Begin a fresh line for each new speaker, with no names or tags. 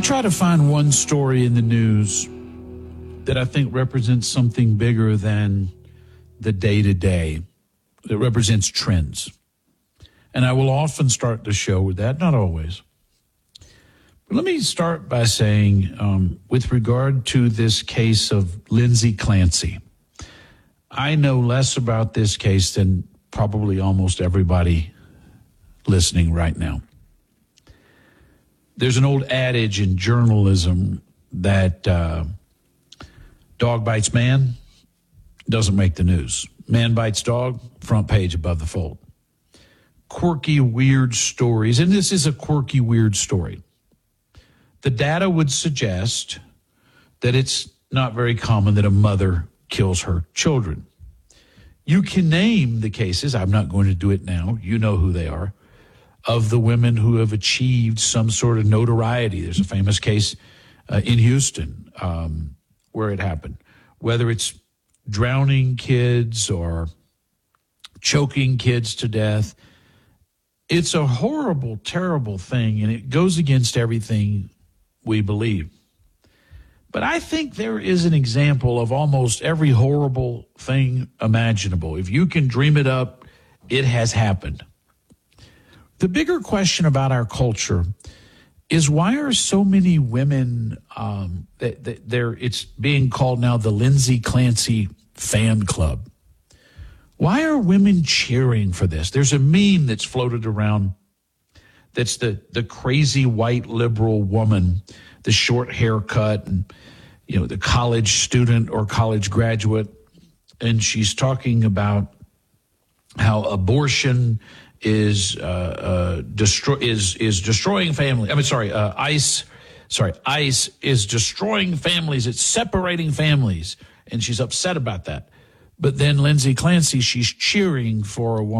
try to find one story in the news that I think represents something bigger than the day-to-day. That represents trends. And I will often start the show with that, not always. But let me start by saying, with regard to this case of Lindsay Clancy, I know less about this case than probably almost everybody listening right now. There's an old adage in journalism that dog bites man, doesn't make the news. Man bites dog, front page above the fold. Quirky, weird stories, and this is a quirky, weird story. The data would suggest that it's not very common that a mother kills her children. You can name the cases, I'm not going to do it now, you know who they are, of the women who have achieved some sort of notoriety. There's a famous case in Houston where it happened. Whether it's drowning kids or choking kids to death, it's a horrible, terrible thing, and it goes against everything we believe. But I think there is an example of almost every horrible thing imaginable. If you can dream it up, it has happened. The bigger question about our culture is why are so many women, it's being called now the Lindsay Clancy fan club. Why are women cheering for this? There's a meme that's floated around that's the crazy white liberal woman, the short haircut, and the college student or college graduate, and she's talking about how abortion is destroying family. ICE is destroying families. It's separating families, and she's upset about that. But then Lindsay Clancy, she's cheering for a woman